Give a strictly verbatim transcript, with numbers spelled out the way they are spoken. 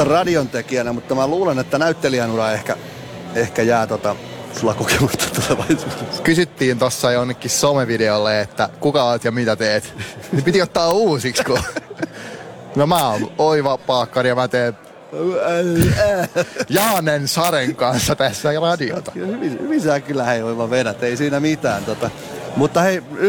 radion tekijänä, mutta mä luulen, että näyttelijän ura ehkä, ehkä jää tota, sulla kokemusta tulevaisuudessa. Kysyttiin tossa jonnekin somevideolle, että kuka oot ja mitä teet. Niin piti ottaa uusiksi, kun... No mä oon Oiva Paakkari ja mä teen Jaanen Saren kanssa tässä radiota. Hyvin, hyvin sä kyllä hei Oiva vedät, ei siinä mitään. Tota. Mutta hei,